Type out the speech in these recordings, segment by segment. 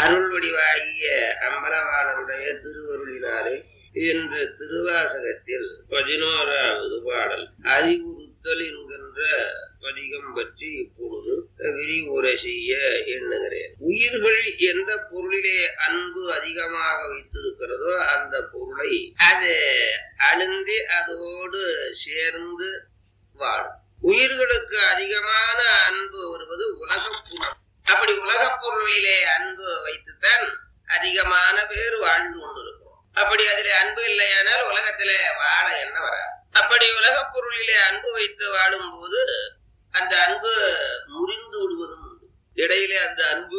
அருள் வடிவாகிய அம்பலவாணனுடைய திருவருளினாலே என்று திருவாசகத்தில் 11வது பாடல் அறிவுறுத்தல் என்கின்ற பதிகம் பற்றி இப்பொழுது விரிவுரை செய்ய எண்ணுகிறேன். உயிர்கள் எந்த பொருளிலே அன்பு அதிகமாக வைத்திருக்கிறதோ அந்த பொருளை அது அழுந்தி அதோடு சேர்ந்து வாழும். உயிர்களுக்கு அதிகமான அன்பு வருவது உலகப் புலம். அப்படி உலகப் பொருளிலே அன்பு வைத்துத்தான் அதிகமான பேர் வாழ்ந்து கொண்டிருக்கிறோம். அப்படி அதிலே அன்பு இல்லையானால் உலகத்திலே வாழ என்ன வராது. அப்படி உலகப் பொருளிலே அன்பு வைத்து வாழும் போது அந்த அன்பு முறிந்து விடுவதும் உண்டு. இடையிலே அந்த அன்பு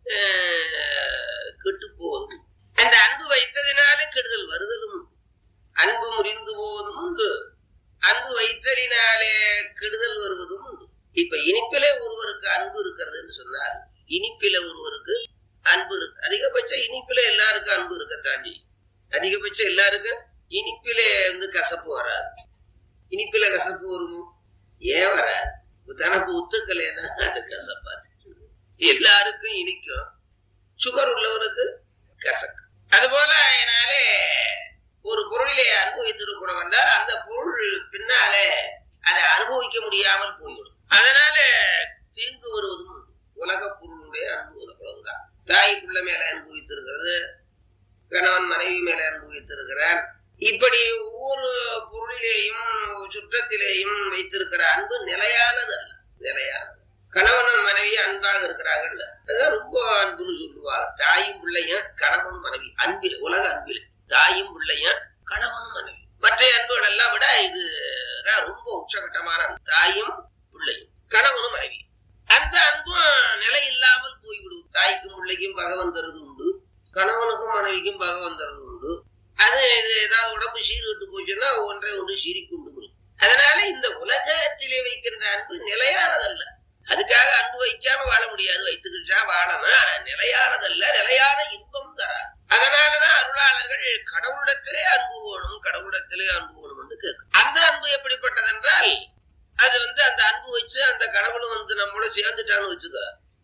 கெட்டு போவதும், அந்த அன்பு வைத்ததினாலே கெடுதல் வருதலும் உண்டு. அன்பு முறிந்து போவதும் உண்டு, அன்பு வைத்தலினாலே கெடுதல் வருவதும் உண்டு. இப்ப இனிப்பிலே ஒருவருக்கு அன்பு இருக்கிறது என்று சொன்னார். இனிப்பில ஒருவருக்கு அன்பு இருக்கு. அதிகபட்சம் இனிப்பில எல்லாருக்கும் அன்பு இருக்கத்தாஞ்சி. அதிகபட்சம் எல்லாருக்கும் இனிப்பிலே கசப்பு வராது. இனிப்பில கசப்பு வருமோ? ஏன் வராது? தனக்கு ஒத்துக்கலைன்னா அது கசப்பாது. எல்லாருக்கும் இனிக்கும். சுகர் உள்ளவருக்கு கசக்கு. அதுபோல அதனாலே ஒரு பொருளிலே அனுபவித்திருக்கிறோம் என்றால் அந்த பொருள் பின்னாலே அதை அனுபவிக்க முடியாமல் போய்விடும். அதனால தீங்கு வருவதும் உலக பொருளுடைய அனுபவம். தாய் பிள்ளை மேல அனுபவித்திருக்கிறது, கணவன் மனைவி மேல அனுபவித்திருக்கிறான். இப்படி ஒவ்வொரு பொருளிலேயும் சுற்றத்திலேயும் வைத்திருக்கிற அன்பு நிலையானது அல்ல. நிலையானது. கணவன் மனைவி அன்பாக இருக்கிறார்கள், அதான் ரொம்ப அன்புன்னு சொல்லுவாங்க. தாயும் பிள்ளையும் கணவன் மனைவி அன்பில், உலக அன்பில் தாயும் பிள்ளையும் கணவனும் மனைவி. மற்ற அன்புகள் எல்லாம் விட இதுதான் ரொம்ப உச்சகட்டமான தாயும் பிள்ளையும் கணவனும் மனைவி. அந்த அன்பும் நிலை இல்லாமல் போய்விடும். தாய்க்கும் பிள்ளைக்கும் பகவன் தருது உண்டு, கணவனுக்கும் மனைவிக்கும் பகவன் தருது உண்டு. அது ஏதாவது உடம்பு சீர்கிட்டு போச்சுன்னா ஒன்றை ஒன்று சீரிக்கொண்டு கொடுக்கும். அதனால இந்த உலகத்திலே வைக்கின்ற அன்பு நிலையானதல்ல. அதுக்காக அன்பு வைக்காம வாழ முடியாது, வைத்துக்கிட்டா வாழணும். நிலையானதல்ல, நிலையான இன்பம் தராது. அதனாலதான் அருளாளர்கள் கடவுளிடத்திலே அன்பு வேணும், கடவுளிடத்திலே அன்பு வேணும் என்று கேட்கும். அந்த அன்பு எப்படிப்பட்டதென்றால் அது அந்த அன்பு வச்சு அந்த கடவுளும் நம்மளோட சேர்ந்துட்டான்னு வச்சுக்க,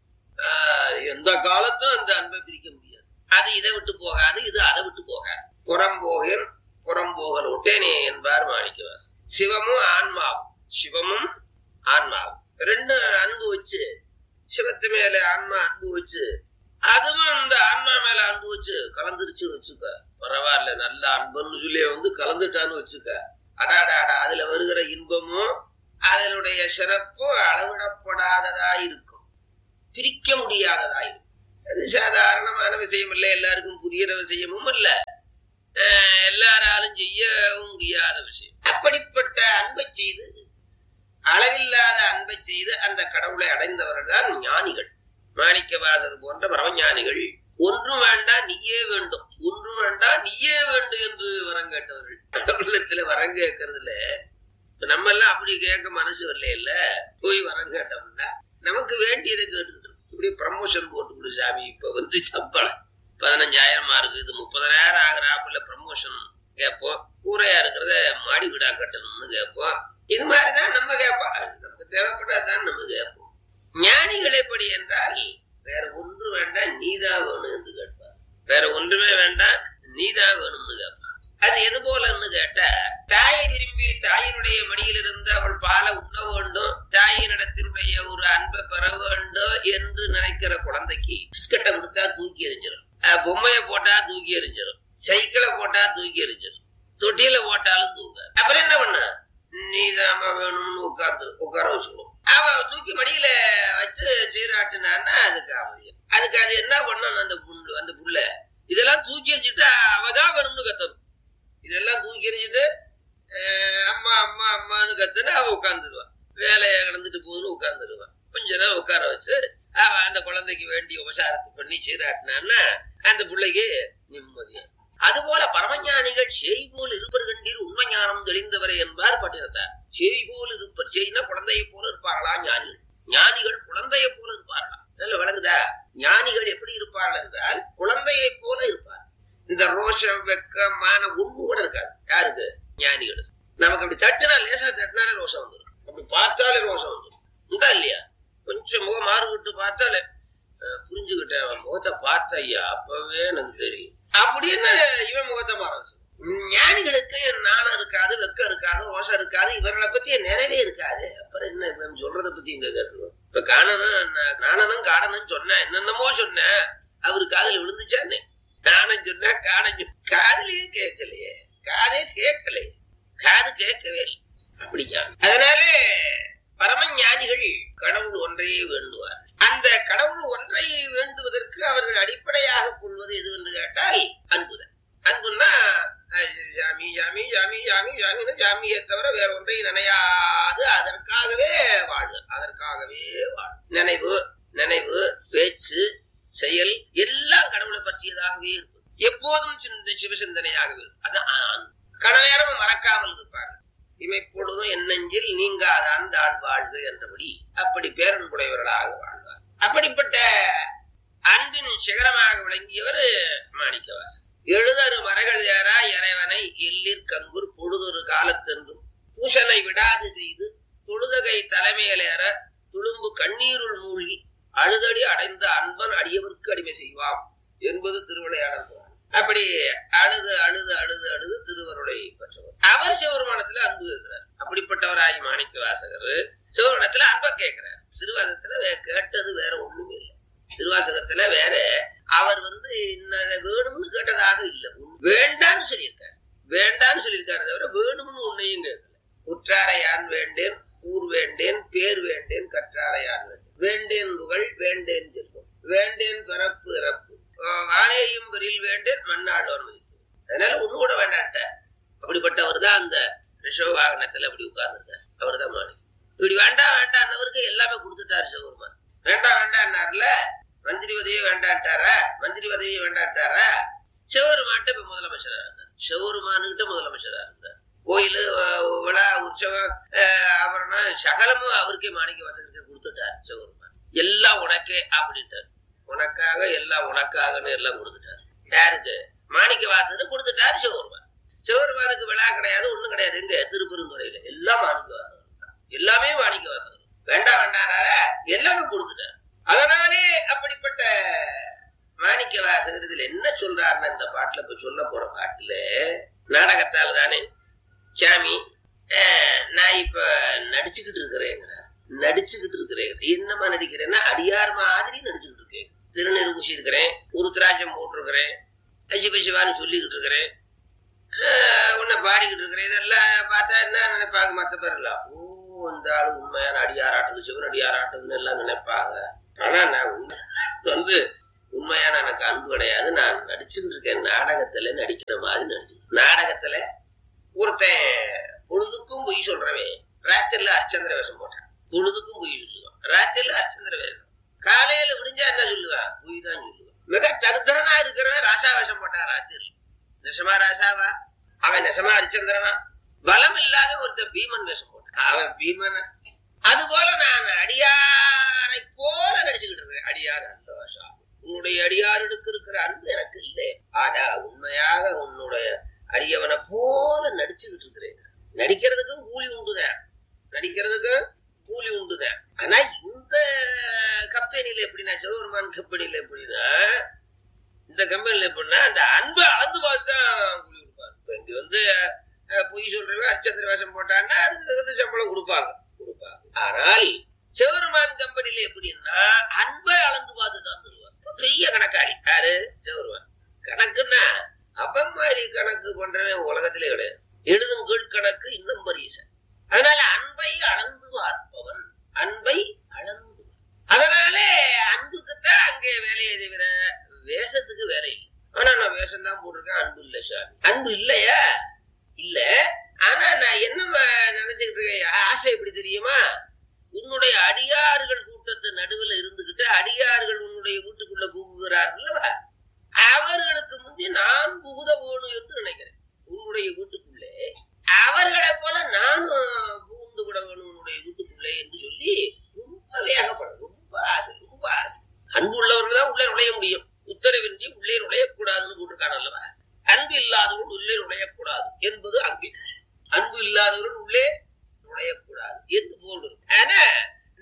எந்த காலத்தும் அந்த அன்பை பிரிக்க முடியாது. அது இதை விட்டு போகாது, இது அதை விட்டு போகாது. புறம்போகன் புறம்போகல் ஒட்டேனே என்பார் மாணிக்கவாசகர். சிவமும் ஆன்மாவும், சிவமும் ஆன்மாவும் ரெண்டு அன்பு வச்சு, சிவத்து மேல ஆன்மா அன்பு வச்சு, அதுவும் இந்த ஆன்மா மேல அன்பு வச்சு கலந்துருச்சுன்னு வச்சுக்க, பரவாயில்ல, நல்ல அன்புன்னு சொல்லி கலந்துட்டான்னு வச்சுக்க, அடாடாடா அதுல வருகிற இன்பமும் அதனுடைய சிறப்பும் அளவிடப்படாததா இருக்கும், பிரிக்க முடியாததா இருக்கும். அது சாதாரணமான விஷயம் இல்லை, எல்லாருக்கும் புரிகிற விஷயமும் இல்ல, எல்லாராலும் செய்யவும் முடியாத விஷயம். அப்படிப்பட்ட அன்பை செய்து, அளவில்லாத அன்பை செய்து அந்த கடவுளை அடைந்தவர்கள் தான் ஞானிகள். மாணிக்கவாசகர் போன்ற பரமஞானிகள். ஒன்றும் வேண்டாம் நீயே வேண்டும், ஒன்றும் வேண்டாம் நீயே வேண்டும் என்று வரம் கேட்டவர்கள். கடவுளத்துல வரம் கேட்கறதுல நம்ம எல்லாம் அப்படி கேட்க மனசு வரல. இல்ல போய் வரம் கேட்டோம்னா நமக்கு வேண்டியதை கேட்டுக்கிட்டு இப்படி ப்ரமோஷன் போட்டு சாமி, இப்ப சம்பளம் 15,000 இருக்கு, இது 30,000 ஆகிறாப்புல ப்ரமோஷன் கேட்போம். கூரையா இருக்கிறத மாடி வீடா கட்டணும்னு கேட்போம். இது மாதிரிதான் நம்ம கேட்போம். நமக்கு தேவைப்படாதான் நம்ம கேட்போம். ஞானிகள் எப்படி என்றால் வேற ஒன்று வேண்டாம் நீதான் வேணும் என்று கேட்பார். வேற ஒன்றுமே வேண்டாம் நீதான் வேணும்னு கேட்பார். அது எது போலன்னு கேட்டா, தாயை விரும்பி தாயினுடைய மடியிலிருந்து அவள் பாலை உண்ண வேண்டும், தாயினிடத்தினுடைய ஒரு அன்பை பெற வேண்டும் என்று நினைக்கிற குழந்தைக்கு பிஸ்கட்டை கொடுத்தா தூக்கி எறிஞ்சிடும், பொம்மையை போட்டா தூக்கி எறிஞ்சிடும், சைக்கிளை போட்டா தூக்கி எறிஞ்சிடும், தொட்டியில போட்டாலும் தூங்க. அப்புறம் என்ன பண்ண, நீதாம வேணும்னு உட்கார வச்சுக்கணும். அவ தூக்கி மடியில வச்சு சீராட்டினான்னா அதுக்கு அவதியம். அதுக்கு அது என்ன பண்ணணும், அந்த புள்ள இதெல்லாம் தூக்கி எறிஞ்சிட்டு அவதான் வேணும்னு கத்தணும். இதெல்லாம் தூக்கி எறிஞ்சிட்டு அம்மா அம்மா அம்மான்னு கத்துன்னு அவ உட்காந்துருவான். வேலையை கிடந்துட்டு போதுன்னு உட்காந்துருவான். கொஞ்ச நேரம் உட்கார வச்சு அவ அந்த குழந்தைக்கு வேண்டிய உபசாரத்தை பண்ணி சீராட்டினான்னா அந்த பிள்ளைக்கு நிம்மதியா. அதுபோல பரமஞானிகள் செய் போல் இருப்பர் கண்டீர் உண்மை ஞானம் தெளிந்தவரை என்பார் பட்டினத்தார். செய் போல் இருப்பர், செய்னா குழந்தையை போல இருப்பார்களா ஞானிகள். ஞானிகள் குழந்தையை போல இருப்பார்களா? நல்ல விளங்குதா? ஞானிகள் எப்படி இருப்பார்கள் என்றால் குழந்தையை போல இருப்பார். இந்த ரோஷம் வெக்கமான ஒண்ணு கூட இருக்காது யாருக்கு? ஞானிகள். நமக்கு அப்படி தட்டுனா, லேசா தட்டினாலே ரோஷம் வந்துடும், அப்படி பார்த்தாலே ரோஷம் வந்துடும். உண்டா இல்லையா? கொஞ்சம் முகம் மாறுபட்டு பார்த்தாலே புரிஞ்சுக்கிட்டேன், அவன் முகத்தை பார்த்த ஐயா அப்பவே எனக்கு தெரியும் அப்படின்னு இவன் முகத்தை மறைச்சு. ஞானிகளுக்கு நாணம் இருக்காது, வெக்கம் இருக்காது, ரோஷம் இருக்காது, இவர்களை பத்தி நினைவே இருக்காது. அப்புறம் என்ன நம்ம சொல்றத பத்தி இங்க கேட்கணும். இப்ப காணனும் காடனும் சொன்ன என்னென்னமோ சொன்ன அவரு காதல விழுந்துச்சானே. நானும் சொன்னா காதலையே கேட்கலையே, காதே கேட்கலையே, காது கேட்கவே இல்லை. அப்படியா? அதனால பரமஞானிகள் கடவுள் ஒன்றையே வேண்டுவார். அந்த கடவுள் ஒன்றை வேண்டுவதற்கு அவர்கள் அடிப்படையாக கொள்வது எது என்று கேட்டால் அன்புதான். அன்புன்னா ஜாமி ஜாமி ஜாமி ஜாமி ஜாமின்னு ஜாமியை தவிர வேற ஒன்றை நினையாது. அதற்காகவே வாழு, அதற்காகவே வாழு. நினைவு பேச்சு செயல் எல்லாம் கடவுளை பற்றியதாகவே இருக்கும். எப்போதும் சிவசிந்தனையாகவே இருக்கும். அதான் கடவுளை மறக்காமல் இருப்பார். இமைப்பொழுதும் என்னெஞ்சில் நீங்காதான் தாழ் வாழ்க என்றபடி அப்படி பேரன்புடையவர்களாக வாழ்வார். அப்படிப்பட்ட அன்பின் சிகரமாக விளங்கியவர் மாணிக்கவாசகர். எழுதரு மறைகள் ஏறா இறைவனை எல்லிற் கங்குர் பொழுதொரு காலத்தென்றும் பூஷனை விடாது செய்து தொழுதகை தலைமையிலேற துளும்பு கண்ணீருள் மூழ்கி அழுதடி அடைந்த அன்பன் அடியவருக்கு அடிமை செய்வாம் என்பது திருவிளையாடல். அப்படி அழுது அழுது அழுது அழுது திருவருளை பெற்றவர். அவர் சிவபெருமானத்துல அன்பு கேட்கிறார். அப்படிப்பட்டவராகி மாணிக்க வாசகர் சிவபெருமானத்துல அன்பை கேட்கிறார். திருவாசகத்துல கேட்டது வேற ஒண்ணுமே இல்லை. திருவாசகத்துல வேற அவர் வேணும்னு கேட்டதாக இல்லை, வேண்டான்னு சொல்லியிருக்காரு தவிர வேணும்னு ஒன்னையும் கேட்கல. உற்றாரை யான் வேண்டேன், ஊர் வேண்டேன், பேர் வேண்டேன், கற்றாரை யான் வேண்டேன், வேண்டேன் புகழ், வேண்டேன் செல்வம், வேண்டேன் பிறப்பு இறப்பு, வாழையும் பெரில் வேண்டேன், மண்ணாளோர் மதித்து. அதனால ஒண்ணு கூட வேண்டாட்ட. அப்படிப்பட்டவர் தான் அந்த ரிஷவ வாகனத்துல அப்படி உட்கார்ந்துருக்காரு. அவர் தான் மாணி. இப்படி வேண்டாம் வேண்டான்னவருக்கு எல்லாமே கொடுத்துட்டாரு சிவபெருமான். வேண்டாம் வேண்டான்னாருல, மந்திரி உதவியே வேண்டாட்டாரா, மந்திரி உதவியே வேண்டாட்டாரா. சிவபெருமான்ட்ட இப்ப முதலமைச்சரா இருந்தார். சிவபெருமானுகிட்ட முதலமைச்சரா இருந்தார். கோயிலு விழா உற்சவம் அப்புறம் சகலமும் அவருக்கே மாணிக்க வாசகருக்கு கொடுத்துட்டார் சிவபெருமான். எல்லாம் உனக்கே அப்படின்ட்டார். உனக்காக எல்லாம் உனக்காகன்னு எல்லாம் கொடுத்துட்டாரு. யாருக்கு? மாணிக்க வாசகர் கொடுத்துட்டாரு சிவபெருமான். சிவபெருமானுக்கு விழா கிடையாது, ஒண்ணும் கிடையாது. எங்க திருப்பெருந்துறையில எல்லாம் மாணிக்க வாசகர், எல்லாமே மாணிக்க வாசகர். வேண்டாம் வேண்டானால எல்லாமே கொடுத்துட்டாரு. அதனாலே அப்படிப்பட்ட மாணிக்க வாசகர் இதுல என்ன சொல்றாருன்னு இந்த பாட்டுல இப்ப சொல்ல போற பாட்டுல, நாடகத்தால தானே சாமி நான் இப்ப நடிச்சுக்கிட்டு இருக்கிறேன். என்னமா நடிக்கிறேன்னா அடியார் மாதிரி நடிச்சுக்கிட்டு இருக்கேன். திருநெரு பூசி இருக்கிறேன், உருத்திராட்சம் போட்டிருக்கிறேன், சிவசிவான்னு சொல்லிக்கிட்டு இருக்கிறேன், உன்னை பாடிக்கிட்டு இருக்கிறேன். இதெல்லாம் பார்த்தா என்ன நினைப்பாங்க மத்த பேர் எல்லாம், ஓ இந்த ஆளு உண்மையான அடியாராட்டுது, சிவன் அடியாராட்டுதுன்னு எல்லாம் நினைப்பாங்க. ஆனா நான் உண்மையான எனக்கு அன்பு கிடையாது. நான் நடிச்சுக்கிட்டு இருக்கேன், நாடகத்துல நடிக்கிற மாதிரி நடிச்சு. நாடகத்துல ஒருத்தன் பொழுதுக்கும் பொய் சொல்றவன் ராத்திரில அர்ச்சந்திர வேஷம் போட்டான். பொழுதுக்கும் பொய் சொல்லுவான், ராத்திரில அர்ச்சந்திர வேஷம். காலையில விடிஞ்சா என்ன சொல்லுவான்? பொய் தான் சொல்லுவான். மிக தருதரனா இருக்கிறவன் ராசா வேஷம் போட்டான் ராத்திரி. நெசமா ராசாவா? அவன் நெசமா அரிச்சந்திரனா? பலம் இல்லாத ஒருத்தன் பீமன் வேஷம் போட்டான், அவன் பீமன். அது போல நான் அடியாரை போல நடிச்சுக்கிட்டு இருக்கிறேன். அடியார் அந்த வேஷம். உன்னுடைய அடியார்களுக்கு இருக்கிற அன்பு எனக்கு இல்லை. ஆனா உண்மையாக உன்னுடைய அடியவனை போல நடிச்சுக்கிட்டு இருக்கிறேன். நடிக்கிறதுக்கு கூலி உண்டுதான். ஆனா இந்த கம்பெனில எப்படின்னா, சிவபெருமான் கம்பெனில எப்படின்னா, இந்த கம்பெனில எப்படின்னா அந்த அன்பை அளந்து பார்த்தா கூலி கொடுப்பாங்க. இங்க பொய் சொல்றவன் அர்ச்சந்திர வேஷம் போட்டான்னா அதுக்கு சம்பளம் கொடுப்பாங்க. ஆனால் சிவபெருமான் கம்பெனில எப்படின்னா அன்பை அளந்து பார்த்துதான் தருவாங்க. பெரிய கணக்காரி யாரு? சிவபெருமான். கணக்குன்னா அவன் மாதிரி கணக்கு பண்றவன் உலகத்திலே கிடையாது. எழுதும் கீழ் கணக்கு இன்னும் பரிசன். அதனால அன்பை அளந்து பார்ப்பவன், அன்பை அளந்து. அதனால அன்புக்குத்தான் அங்கே வேலையை தவிர வேஷத்துக்கு வேலை இல்லை. ஆனா நான் வேஷம் தான் போட்டிருக்கேன், அன்பு இல்லை சார். அன்பு இல்லையா? இல்ல. ஆனா நான் என்ன நினைச்சுக்கிட்டு இருக்கேன், ஆசை எப்படி தெரியுமா? உன்னுடைய அடியார்கள் கூட்டத்து நடுவில் இருந்துகிட்டு அடியார்கள் உன்னுடைய வீட்டுக்குள்ள புகுகிறார்கள், அவர்களுக்கு முந்தி நான் புகுத வேணும் என்று நினைக்கிறேன். உன்னுடைய வீட்டுக்குள்ளே அவர்களை போல நானும் புகுந்து விட வேணும் உன்னுடைய வீட்டுக்குள்ளே என்று சொல்லி ரொம்ப வேகப்படும். ரொம்ப ஆசை. அன்பு உள்ளவர்கள் தான் உள்ளே நுழைய முடியும். உத்தரவின்றி உள்ளே நுழையக்கூடாதுன்னு போட்டிருக்கான அல்லவா? அன்பு இல்லாதவர்கள் உள்ளே நுழையக்கூடாது என்பது அங்கே. அன்பு இல்லாதவர்கள் உள்ளே நுழையக்கூடாது என்று போல் இருக்கு. ஆனா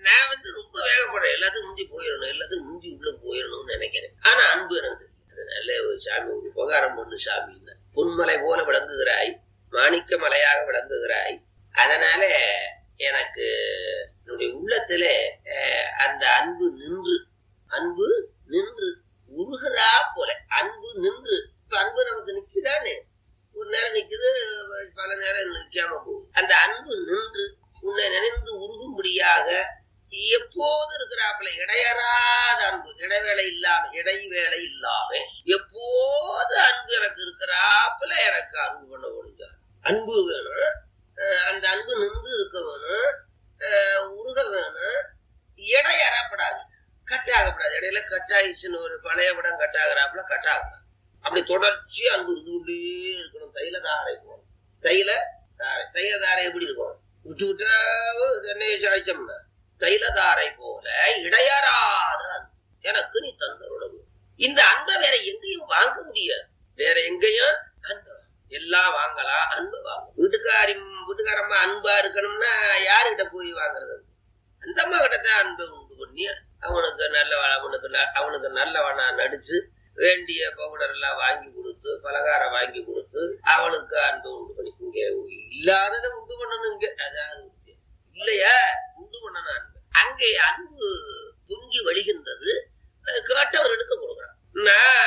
நான் ரொம்ப வேகப்படுறேன், எல்லாத்துக்கும் முந்தி போயிடணும், எல்லாத்துக்கும் முந்தி உள்ள போயிடணும்னு நினைக்கிறேன். ஆனா அன்பு எனக்கு நல்ல ஒரு சாமி, ஒரு உபகாரம் பண்ணு சாமி, பொன்மலை போல விளங்குகிறாய், மாணிக்க மலையாக விளங்குகிறாய். அதனால எனக்கு என்னுடைய உள்ளத்துல அந்த அன்பு நின்று உருகிறா போல, அன்பு நின்று. இப்ப அன்பு நமக்கு நிக்குதானே, ஒரு நேரம் நிக்குது, பல நேரம் நிக்காம போகுது. அந்த அன்பு நின்று உன்னை நினைந்து உருகும்படியாக எப்போது இருக்கிறாப்புல, இடையறாத அன்பு, இடைவேளை இல்லாம எப்போது அன்பு எனக்கு இருக்கிறாப்புல எனக்கு அன்பு பண்ண முடிஞ்சார். அன்பு வேணும், அந்த அன்பு நின்று இருக்க வேணும், உருக வேணும், இடையறப்படாது, கட்டாகப்படாது. இடையில கட்டாயிடுச்சுன்னு ஒரு பழைய படம் கட்டாகிறாப்புல கட்டாகப்படாது. அப்படி தொடர்ச்சி அன்பு இருந்துகிட்டே இருக்கணும். தைலதாரை போகணும். தைலதாரை எப்படி இருக்கும், விட்டு விட்டா தென்னையை சாய்ச்சோம்னா, தைலதாரை போல இடையறாத அன்பு எனக்கு நீ தந்தருடன். இந்த அன்பை வேற எங்கேயும் வாங்க முடியாது. வேற எங்கேயும் அன்பு எல்லாம் வாங்கலாம், அன்பு வாங்க. வீட்டுக்காரம்மா அன்பா இருக்கணும்னா யாருகிட்ட போய் வாங்குறது? அந்த அம்மா கிட்டதான் அன்பை உண்டு பண்ணி அவனுக்கு அவனுக்கு நல்லவனா நடிச்சு வேண்டிய பவுடர் எல்லாம் வாங்கி கொடுத்து, பலகாரம் வாங்கி கொடுத்து அவளுக்கு அன்பு உண்டு பண்ணி. இங்க இல்லாததை உண்டு பண்ணணும், இங்க அதாவது இல்லையா உண்டு பண்ணணும் அன்பு. அங்கே அன்பு பொங்கி வழிகின்றது, கேட்டவர்களுக்கு கொடுக்குறான். நான்